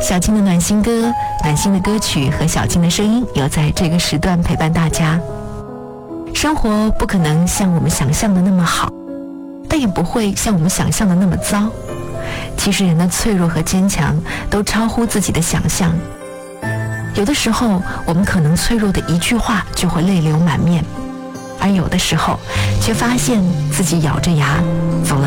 小青的暖心歌，暖心的歌曲和小青的声音有在这个时段陪伴大家。生活不可能像我们想象的那么好，但也不会像我们想象的那么糟。其实人的脆弱和坚强都超乎自己的想象。有的时候我们可能脆弱的一句话就会泪流满面，而有的时候却发现自己咬着牙走了